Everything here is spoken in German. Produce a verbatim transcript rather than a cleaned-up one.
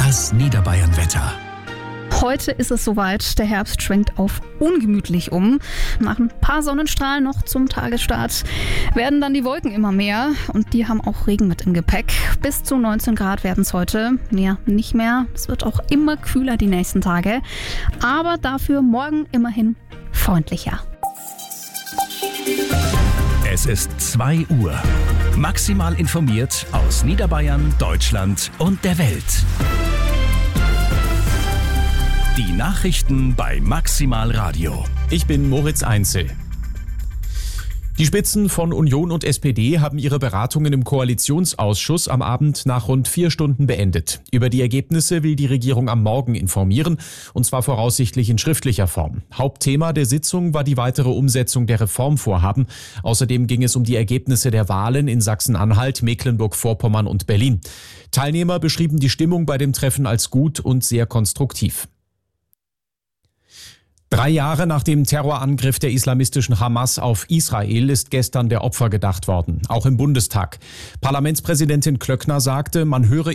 Das Niederbayern-Wetter. Heute ist es soweit, der Herbst schwenkt auf ungemütlich um. Nach ein paar Sonnenstrahlen noch zum Tagesstart werden dann die Wolken immer mehr und die haben auch Regen mit im Gepäck. Bis zu neunzehn Grad werden es heute, ja nicht mehr. Es wird auch immer kühler die nächsten Tage, aber dafür morgen immerhin freundlicher. Es ist zwei Uhr. Maximal informiert aus Niederbayern, Deutschland und der Welt. Die Nachrichten bei Maximal Radio. Ich bin Moritz Einzel. Die Spitzen von Union und S P D haben ihre Beratungen im Koalitionsausschuss am Abend nach rund vier Stunden beendet. Über die Ergebnisse will die Regierung am Morgen informieren, und zwar voraussichtlich in schriftlicher Form. Hauptthema der Sitzung war die weitere Umsetzung der Reformvorhaben. Außerdem ging es um die Ergebnisse der Wahlen in Sachsen-Anhalt, Mecklenburg-Vorpommern und Berlin. Teilnehmer beschrieben die Stimmung bei dem Treffen als gut und sehr konstruktiv. Drei Jahre nach dem Terrorangriff der islamistischen Hamas auf Israel ist gestern der Opfer gedacht worden, auch im Bundestag. Parlamentspräsidentin Klöckner sagte, man höre